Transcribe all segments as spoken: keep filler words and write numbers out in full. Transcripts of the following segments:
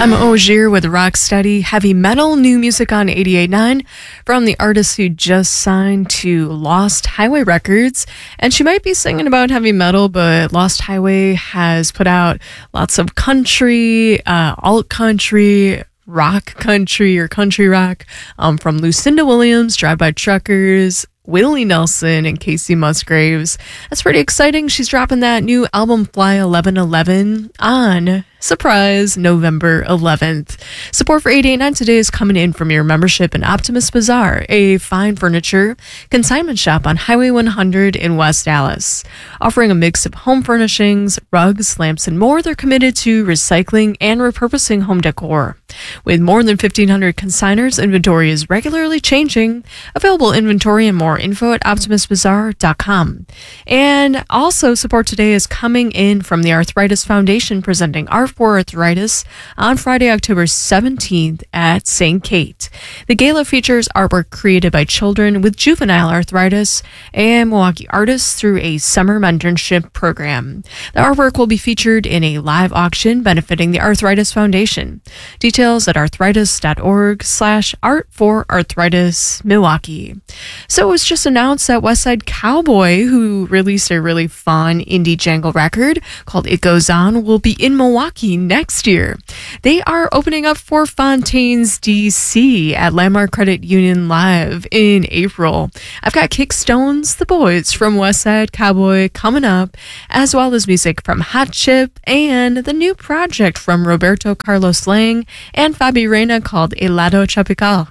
I'm Ogier with Rocksteady Heavy Metal, new music on eighty-eight point nine from the artist who just signed to Lost Highway Records. And she might be singing about heavy metal, but Lost Highway has put out lots of country, uh, alt country, rock country or country rock um, from Lucinda Williams, Drive By Truckers, Willie Nelson, and Casey Musgraves. That's pretty exciting. She's dropping that new album Fly eleven eleven on, surprise, November eleventh. Support for eighty-eight point nine today is coming in from your membership in Optimus Bazaar, a fine furniture consignment shop on Highway one hundred in West Dallas. Offering a mix of home furnishings, rugs, lamps, and more, they're committed to recycling and repurposing home decor. With more than fifteen hundred consigners, inventory is regularly changing. Available inventory and more info at optimus bazaar dot com. And also, support today is coming in from the Arthritis Foundation, presenting Art for Arthritis on Friday, October seventeenth at Saint Kate. The gala features artwork created by children with juvenile arthritis and Milwaukee artists through a summer mentorship program. The artwork will be featured in a live auction benefiting the Arthritis Foundation. Details at arthritis.org slash art for arthritis Milwaukee. So it was just announced that Westside Cowboy, who released a really fun indie jangle record called It Goes On, will be in Milwaukee next year. They are opening up for Fontaines D C at Landmark Credit Union Live in April. I've got Kickstones, the boys from Westside Cowboy, coming up, as well as music from Hot Chip and the new project from Roberto Carlos Lang and Fabi Reina called Helado Tropical.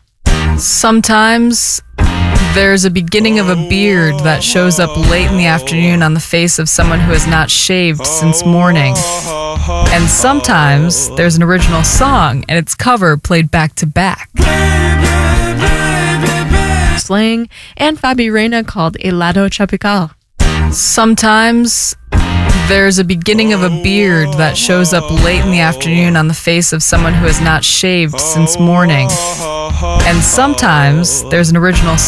Sometimes there's a beginning of a beard that shows up late in the afternoon on the face of someone who has not shaved since morning. And sometimes there's an original song and its cover played back to back. Slang and Fabi Reina called Helado Tropical. Sometimes there's a beginning of a beard that shows up late in the afternoon on the face of someone who has not shaved since morning. And sometimes there's an original